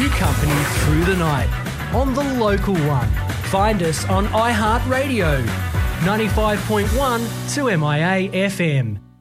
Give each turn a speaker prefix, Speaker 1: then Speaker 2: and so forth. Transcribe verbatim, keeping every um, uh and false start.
Speaker 1: you company through the night on the local one. Find us on iHeartRadio, ninety-five point one to M I A F M.